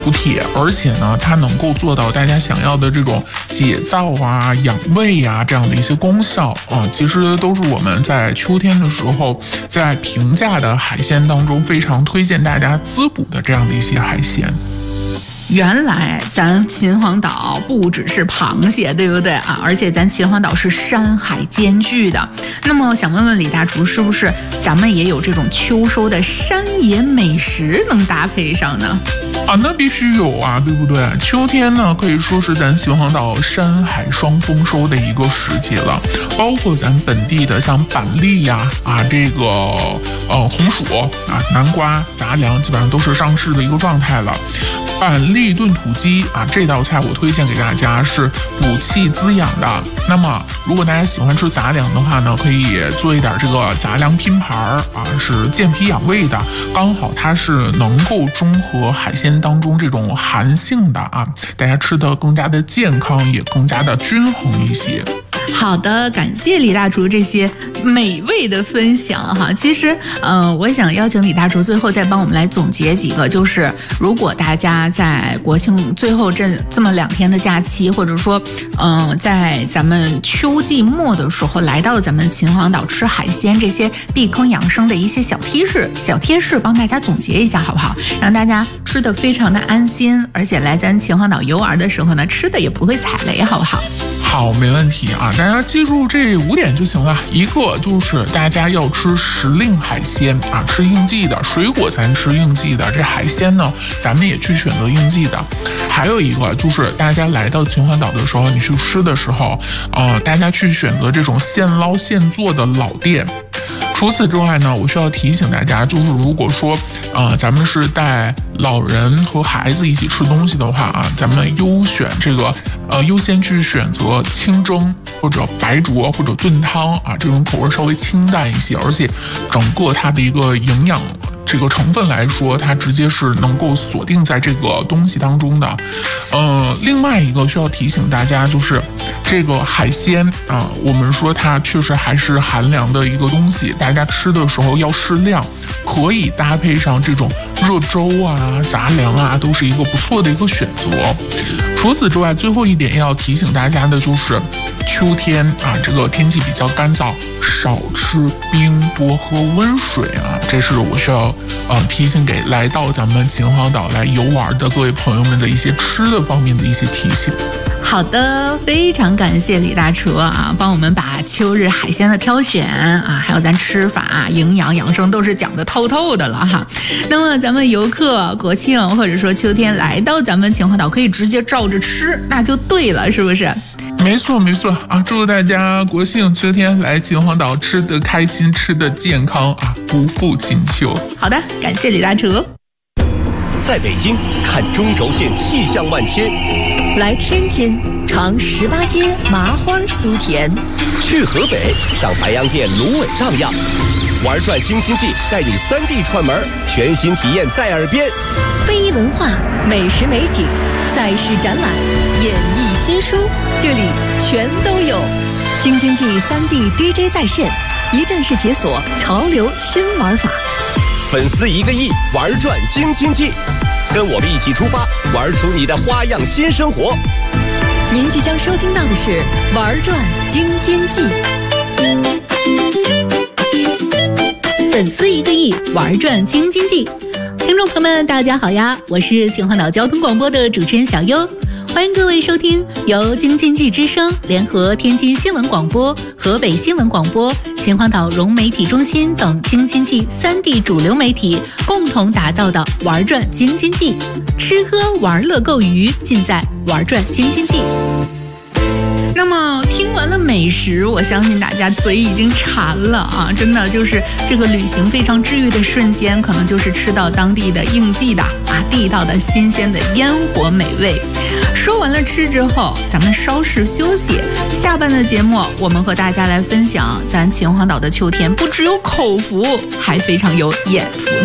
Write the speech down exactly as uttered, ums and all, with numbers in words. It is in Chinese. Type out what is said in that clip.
补铁，而且呢，它能够做到大家想要的这种解燥啊、养胃呀、啊、这样的一些功效啊，其实都是我们在秋天的时候，在平价的海鲜当中非常推荐大家滋补的这样的一些海鲜。 原来咱秦皇岛不只是螃蟹，对不对啊？而且咱秦皇岛是山海兼具的。那么想问问李大厨，是不是咱们也有这种秋收的山野美食能搭配上呢？ 啊，那必须有啊，对不对？秋天呢，可以说是咱秦皇岛山海双丰收的一个时节了。包括咱本地的像板栗呀、啊，啊，这个呃红薯啊、南瓜、杂粮，基本上都是上市的一个状态了。板栗炖土鸡啊，这道菜我推荐给大家，是补气滋养的。那么，如果大家喜欢吃杂粮的话呢，可以做一点这个杂粮拼盘儿啊，是健脾养胃的。刚好它是能够中和海鲜当中这种寒性的啊，大家吃的更加的健康，也更加的均衡一些。 好的，感谢李大厨这些美味的分享哈。其实，呃，我想邀请李大厨最后再帮我们来总结几个，就是如果大家在国庆最后这这么两天的假期，或者说，嗯、呃，在咱们秋季末的时候来到咱们秦皇岛吃海鲜，这些避坑养生的一些小贴士、小贴士，帮大家总结一下好不好？让大家吃的非常的安心，而且来咱秦皇岛游玩的时候呢，吃的也不会踩雷，好不好？ 好，没问题啊！大家记住这五点就行了。一个就是大家要吃时令海鲜啊，吃应季的水果，咱吃应季的。这海鲜呢，咱们也去选择应季的。还有一个就是大家来到秦皇岛的时候，你去吃的时候，呃，大家去选择这种现捞现做的老店。除此之外呢，我需要提醒大家，就是如果说，呃，咱们是带老人和孩子一起吃东西的话啊，咱们优选这个，呃，优先去选择清蒸或者白灼或者炖汤啊，这种口味稍微清淡一些，而且整个它的一个营养这个成分来说，它直接是能够锁定在这个东西当中的。呃，另外一个需要提醒大家就是这个海鲜啊，我们说它确实还是寒凉的一个东西，大家吃的时候要适量，可以搭配上这种热粥啊、杂粮啊，都是一个不错的一个选择。除此之外，最后一点要提醒大家的就是秋天啊，这个天气比较干燥，少吃冰，多喝温水啊，这是我需要呃提醒给来到咱们秦皇岛来游玩的各位朋友们的一些吃的方面的一些提醒。 好的，非常感谢李大厨啊，帮我们把秋日海鲜的挑选啊，还有咱吃法、营养养生都是讲得透透的了哈。那么咱们游客国庆或者说秋天来到咱们秦皇岛，可以直接照着吃，那就对了，是不是？ 没错没错啊！祝大家国庆秋天来秦皇岛吃得开心，吃得健康啊，不负金秋。 好的，感谢李大厨。 在北京看中轴线气象万千， 来天津尝十八街麻花酥甜， 去河北上白洋淀芦苇荡漾，玩转京津冀带你三地串门，全新体验在耳边。 非遗文化、美食美景、赛事展览、演艺新书，这里全都有。京津冀三地 D J 在线，一站式解锁潮流新玩法。 粉丝一个亿，玩转京津冀，跟我们一起出发，玩出你的花样新生活。 您即将收听到的是《玩转京津冀》。 粉丝一个亿，玩转京津冀。听众朋友们，大家好呀，我是秦皇岛交通广播的主持人小优。欢迎各位收听由京津冀之声联合天津新闻广播、河北新闻广播、秦皇岛融媒体中心等京津冀三地主流媒体共同打造的玩转京津冀，吃喝玩乐购娱尽在玩转京津冀。那么听完了美食，我相信大家嘴已经馋了啊！真的就是这个旅行非常治愈的瞬间，可能就是吃到当地的应季的啊地道的新鲜的烟火美味。说完了吃之后，咱们稍事休息，下半的节目我们和大家来分享咱秦皇岛的秋天，不只有口福，还非常有眼福。